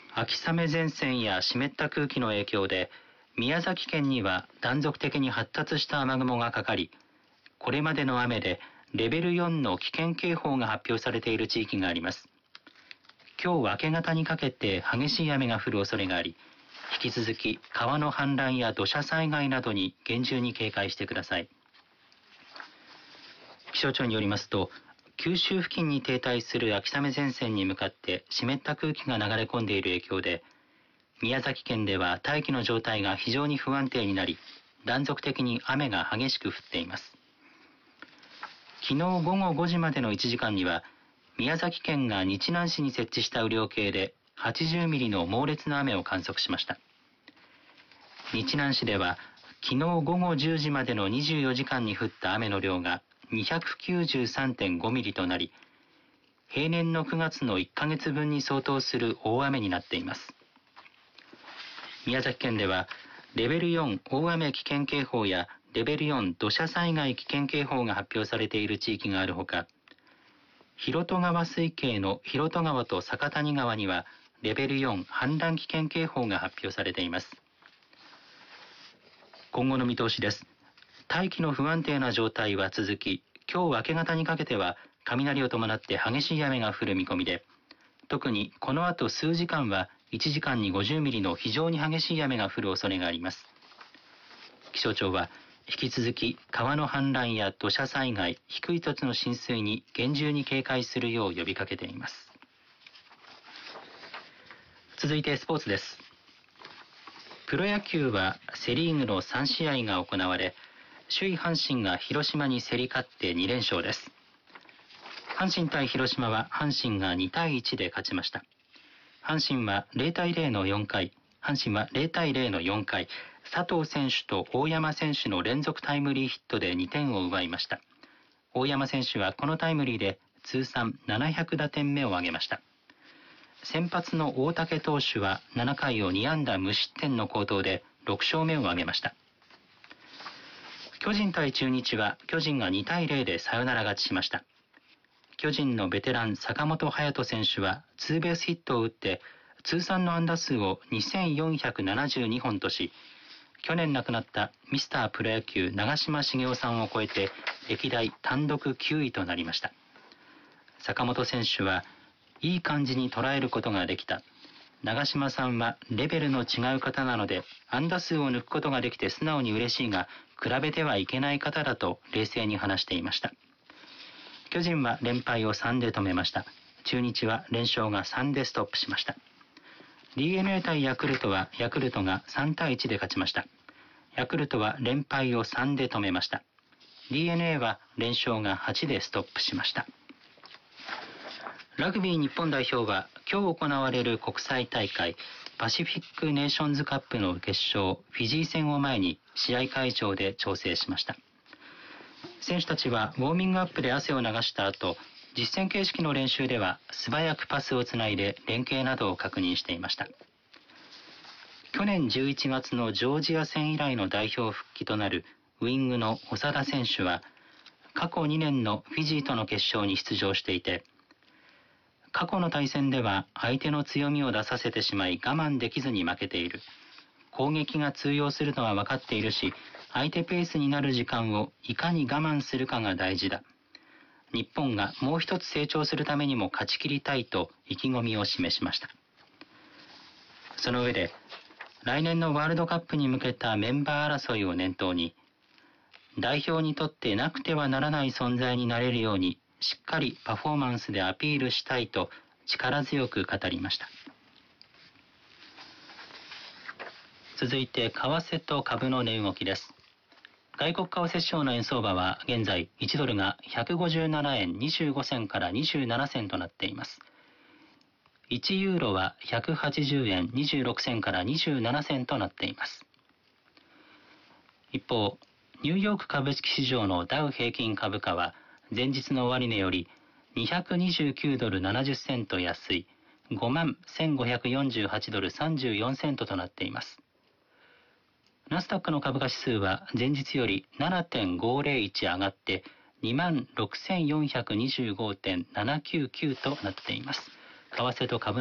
秋雨前線や湿った空気の影響で、宮崎県には断続的に発達した雨雲がかかり、これまでの雨でレベル4の危険警報が発表されている地域があります。今日明け方にかけて激しい雨が降る恐れがあり、引き続き川の氾濫や土砂災害などに厳重に警戒してください。気象庁によりますと、九州付近に停滞する秋雨前線に向かって湿った空気が流れ込んでいる影響で、宮崎県では大気の状態が非常に不安定になり、断続的に雨が激しく降っています。昨日午後5時までの1時間には、宮崎県が日南市に設置した雨量計で80ミリの猛烈な雨を観測しました。日南市では昨日午後10時までの24時間に降った雨の量が293.5 ミリとなり、平年の9月の1ヶ月分に相当する大雨になっています。宮崎県ではレベル4大雨危険警報やレベル4土砂災害危険警報が発表されている地域があるほか、広渡川水系の広渡川と酒谷川にはレベル4氾濫危険警報が発表されています。今後の見通しです。大気の不安定な状態は続き、今日明け方にかけては雷を伴って激しい雨が降る見込みで、特にこの後数時間は1時間に50ミリの非常に激しい雨が降る恐れがあります。気象庁は引き続き川の氾濫や土砂災害、低い土地の浸水に厳重に警戒するよう呼びかけています。続いてスポーツです。プロ野球はセリーグの3試合が行われ、首位阪神が広島に競り勝って2連勝です。阪神対広島は阪神が2対1で勝ちました。阪神は0対0の4回、佐藤選手と大山選手の連続タイムリーヒットで2点を奪いました。大山選手はこのタイムリーで通算700打点目を挙げました。先発の大竹投手は7回を2安打無失点の好投で6勝目を挙げました。巨人対中日は巨人が2対0でサヨナラ勝ちしました。巨人のベテラン坂本勇人選手はツーベースヒットを打って通算の安打数を2472本とし、去年亡くなったミスタープロ野球長嶋茂雄さんを超えて歴代単独9位となりました。坂本選手はいい感じに捉えることができた。長嶋さんはレベルの違う方なので安打数を抜くことができて素直に嬉しいが、比べてはいけない方だと冷静に話していました。巨人は連敗を3で止めました。中日は連勝が3でストップしました。DNA 対ヤクルトはヤクルトが3対1で勝ちました。ヤクルトは連敗を3で止めました。DNA は連勝が8でストップしました。ラグビー日本代表は今日行われる国際大会パシフィックネーションズカップの決勝フィジー戦を前に試合会場で調整しました。選手たちはウォーミングアップで汗を流した後、実戦形式の練習では素早くパスをつないで連携などを確認していました。去年11月のジョージア戦以来の代表復帰となるウイングの長田選手は過去2年のフィジーとの決勝に出場していて、過去の対戦では相手の強みを出させてしまい我慢できずに負けている。攻撃が通用するのは分かっているし、相手ペースになる時間をいかに我慢するかが大事だ。日本がもう一つ成長するためにも勝ち切りたいと意気込みを示しました。その上で、来年のワールドカップに向けたメンバー争いを念頭に、代表にとってなくてはならない存在になれるように、しっかりパフォーマンスでアピールしたいと力強く語りました。続いて為替と株の値動きです。外国為替市場の円相場は現在1ドルが157円25銭から27銭となっています。1ユーロは180円26銭から27銭となっています。一方、ニューヨーク株式市場のダウ平均株価は前日の終値より229ドル70セント安い51,548ドル34セントとなっています。ナスダックの株価指数は前日より 7.501 上がって26,425.799 となっています。為替と株